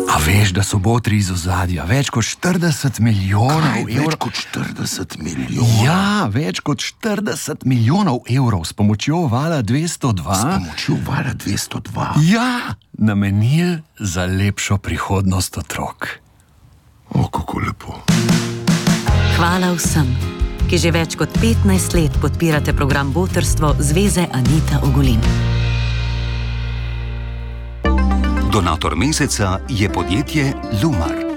A veš, da so botri iz ozadja več kot 40 milijonov evrov? Več kot 40 milijonov? Ja, več kot 40 milijonov evrov s pomočjo Vala 202. S pomočjo Vala 202? Ja, namenili za lepšo prihodnost otrok. O, kako lepo. Hvala vsem, ki že več kot 15 let podpirate program Botrstvo Zveze Anita Ogulin. Donator meseca je podjetje Lumar.